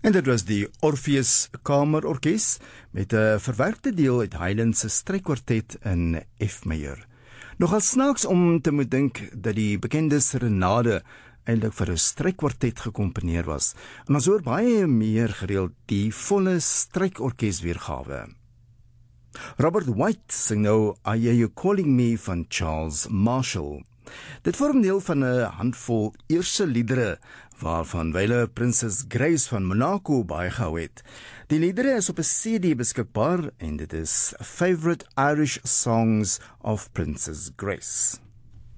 En dit was die Orpheus Kamerorkes met 'n verwerkte deel uit Haydn se strykkwartet in F majeur. Nogal snaaks om te moet dink dat die bekende serenade eintlik vir 'n strykkwartet gekomponeer was. En ons hoor baie meer gereeld die volle strykorkes weergawe. Robert White sing nou Are You Calling Me van Charles Marshall. Dit vorm deel van 'n handvol eerste liedere waarvan wyle Prinses Grace van Monaco baie gehou het. Die liedere is op 'n CD beskikbaar en dit is Favourite Irish Songs of Princess Grace.